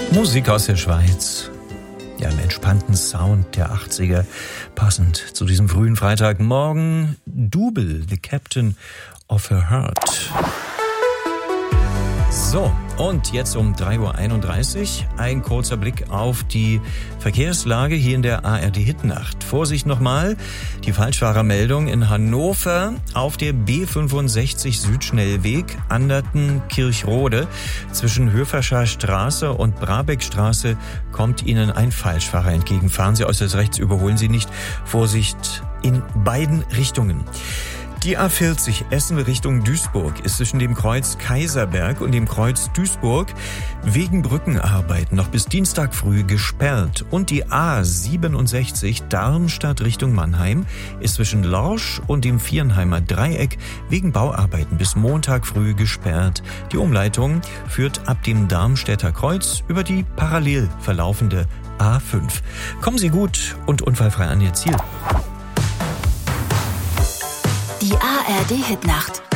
Musik aus der Schweiz. Ja, im entspannten Sound der 80er, passend zu diesem frühen Freitagmorgen. Double, The Captain of Her Heart. So, und jetzt um 3.31 Uhr ein kurzer Blick auf die Verkehrslage hier in der ARD-Hitnacht. Vorsicht nochmal, die Falschfahrermeldung in Hannover auf der B65 Südschnellweg Anderten-Kirchrode. Zwischen Höferscher Straße und Brabeckstraße kommt Ihnen ein Falschfahrer entgegen. Fahren Sie äußerst rechts, überholen Sie nicht. Vorsicht in beiden Richtungen. Die A40 Essen Richtung Duisburg ist zwischen dem Kreuz Kaiserberg und dem Kreuz Duisburg wegen Brückenarbeiten noch bis Dienstag früh gesperrt. Und die A67 Darmstadt Richtung Mannheim ist zwischen Lorsch und dem Viernheimer Dreieck wegen Bauarbeiten bis Montag früh gesperrt. Die Umleitung führt ab dem Darmstädter Kreuz über die parallel verlaufende A5. Kommen Sie gut und unfallfrei an Ihr Ziel. Die ARD-Hitnacht.